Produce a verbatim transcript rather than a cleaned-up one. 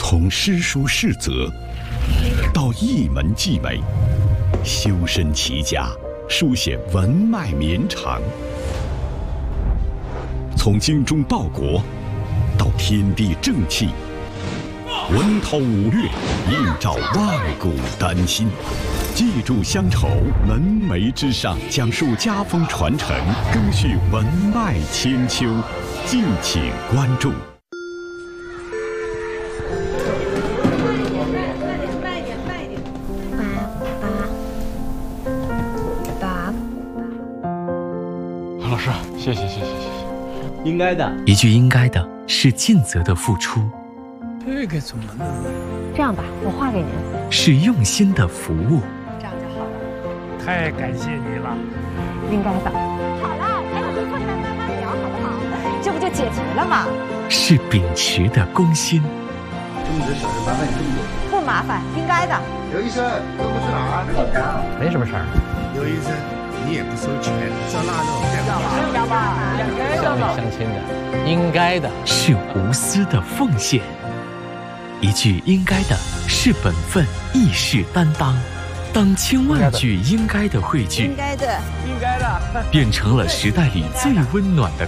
从诗书世则到一门技美，修身齐家，书写文脉绵长；从精忠报国到天地正气，文韬武略，映照万古丹心。记住乡愁，门楣之上，讲述家风传承，更续文脉千秋。敬请关注。 老师，谢谢谢谢谢谢。 应该的， 一句应该的是尽责的付出， 这个怎么弄？ 这样吧，我画给您。 是用心的服务。 这样就好了。 太感谢你了。 应该的。好了，咱们回过头来慢慢聊，好不好？这不就解决了吗？ 是秉持的公心。 种植小事麻烦你这么多。 不麻烦，应该的。 刘医生，都不去哪儿？ 没什么事儿。 刘医生，你也不收钱，烧腊肉， 要吧？ 乡里乡亲的，应该的。 是无私的奉献。一句应该的是本分，亦是担当。当千万句应该的汇聚， 应该的， 应该的， 变成了时代里最温暖的